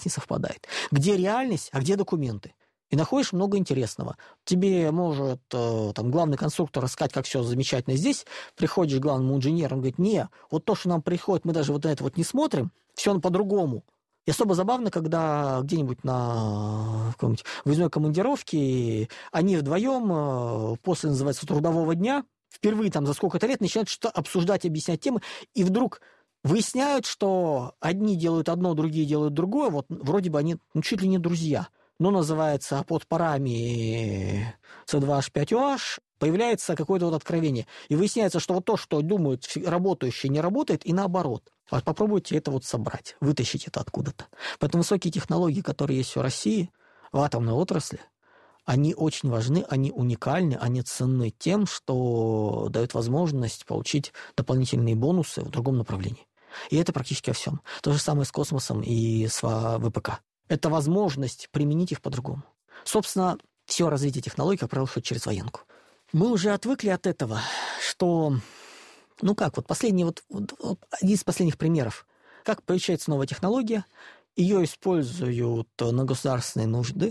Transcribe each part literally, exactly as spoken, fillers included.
не совпадает. Где реальность, а где документы? И находишь много интересного. Тебе может там, главный конструктор рассказать, как все замечательно здесь. Приходишь к главному инженеру, он говорит, не, вот то, что нам приходит, мы даже вот на это вот не смотрим, все по-другому. И особо забавно, когда где-нибудь на выездной командировке они вдвоем после, называется, трудового дня, впервые там за сколько-то лет начинают что-то обсуждать, объяснять темы, и вдруг выясняют, что одни делают одно, другие делают другое, вот вроде бы они ну, чуть ли не друзья. Но называется под парами си два эйч пять о эйч, появляется какое-то вот откровение. И выясняется, что вот то, что думают работающие, не работает, и наоборот. Вот попробуйте это вот собрать, вытащить это откуда-то. Поэтому высокие технологии, которые есть в России, в атомной отрасли, они очень важны, они уникальны, они ценны тем, что дают возможность получить дополнительные бонусы в другом направлении. И это практически во всем. То же самое с космосом и с ВПК. Это возможность применить их по-другому. Собственно, все развитие технологий, как правило, через военку. Мы уже отвыкли от этого, что, ну как, вот последний, вот, вот один из последних примеров. Как получается новая технология, ее используют на государственные нужды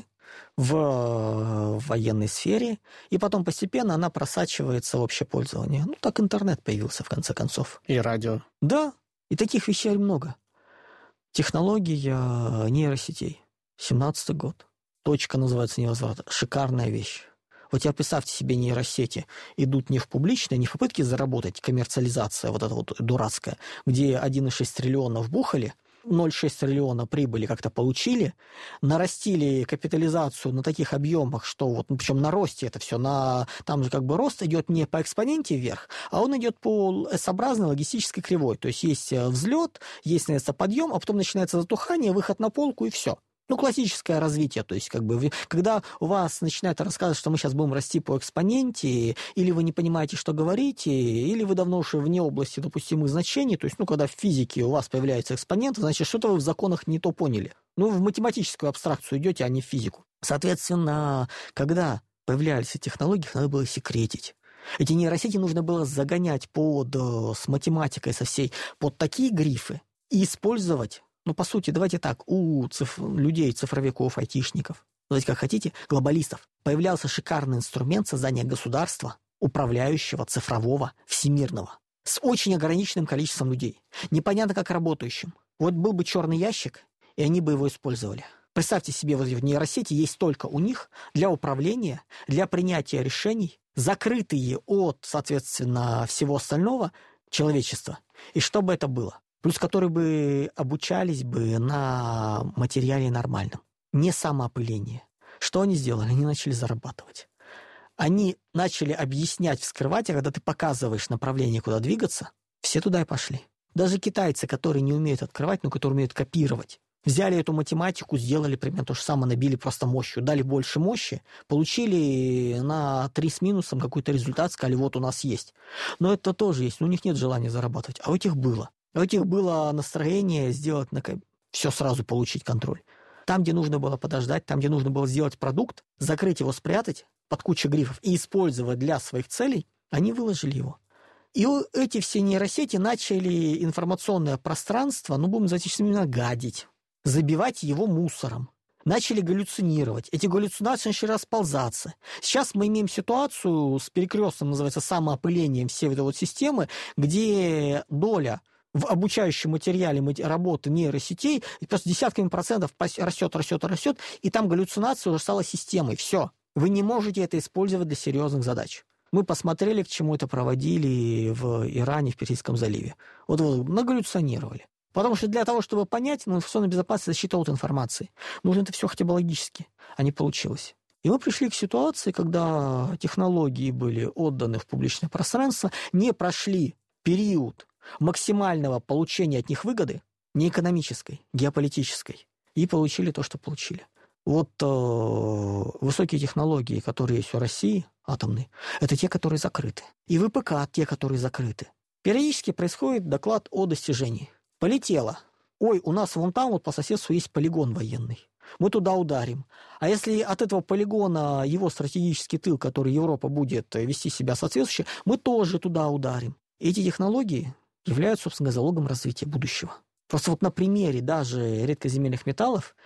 в военной сфере, и потом постепенно она просачивается в общее пользование. Ну, так интернет появился, в конце концов. И радио. Да, и таких вещей много. Технология нейросетей. семнадцатый год. Точка называется невозврата. Шикарная вещь. Вот теперь представьте себе, нейросети идут не в публичные, не в попытке заработать, коммерциализация вот эта вот дурацкая, где один целых шесть триллиона вбухали, ноль целых шесть триллиона прибыли как-то получили, нарастили капитализацию на таких объемах, что вот, ну, причем на росте это все, на, там же как бы рост идет не по экспоненте вверх, а он идет по эс-образной логистической кривой. То есть есть взлет, есть, наверное, подъем, а потом начинается затухание, выход на полку и все. Ну, классическое развитие, то есть, как бы, когда у вас начинают рассказывать, что мы сейчас будем расти по экспоненте, или вы не понимаете, что говорите, или вы давно уже вне области допустимых значений, то есть, ну, когда в физике у вас появляется экспонент, значит, что-то вы в законах не то поняли. Ну, в математическую абстракцию идете, а не в физику. Соответственно, когда появлялись эти технологии, их надо было секретить. Эти нейросети нужно было загонять под, с математикой со всей, под такие грифы и использовать. Ну, по сути, давайте так, у циф... людей, цифровиков, айтишников, давайте как хотите, глобалистов, появлялся шикарный инструмент создания государства, управляющего, цифрового, всемирного, с очень ограниченным количеством людей, непонятно как работающим. Вот был бы черный ящик, и они бы его использовали. Представьте себе, вот в нейросети есть только у них для управления, для принятия решений, закрытые от, соответственно, всего остального человечества. И что бы это было? Плюс которые бы обучались бы на материале нормальном. Не самоопыление. Что они сделали? Они начали зарабатывать. Они начали объяснять, вскрывать, а когда ты показываешь направление, куда двигаться, все туда и пошли. Даже китайцы, которые не умеют открывать, но которые умеют копировать, взяли эту математику, сделали примерно то же самое, набили просто мощью, дали больше мощи, получили на три с минусом какой-то результат, сказали, вот у нас есть. Но это тоже есть, но у них нет желания зарабатывать, а у этих было. У этих было настроение сделать, все сразу получить контроль. Там, где нужно было подождать, там, где нужно было сделать продукт, закрыть его, спрятать под кучу грифов и использовать для своих целей, они выложили его. И эти все нейросети начали информационное пространство, ну, будем называть именно гадить, забивать его мусором. Начали галлюцинировать. Эти галлюцинации начали расползаться. Сейчас мы имеем ситуацию с перекрестным, называется, самоопылением всей этой вот системы, где доля в обучающем материале работы нейросетей просто десятками процентов растет, растет, растет, и там галлюцинация уже стала системой. Все. Вы не можете это использовать для серьезных задач. Мы посмотрели, к чему это проводили в Иране, в Персидском заливе. Вот, вот нагаллюционировали. Потому что для того, чтобы понять, ну, информационная безопасность, защита от информации, нужно это все хотя бы логически, а не получилось. И мы пришли к ситуации, когда технологии были отданы в публичное пространство, не прошли период максимального получения от них выгоды, не экономической, геополитической, и получили то, что получили. Вот э, высокие технологии, которые есть у России, атомные, это те, которые закрыты. И ВПК те, которые закрыты. Периодически происходит доклад о достижении. Полетело. Ой, у нас вон там вот по соседству есть полигон военный. Мы туда ударим. А если от этого полигона его стратегический тыл, который Европа будет вести себя соответствующе, мы тоже туда ударим. Эти технологии являются, собственно, залогом развития будущего. Просто вот на примере даже редкоземельных металлов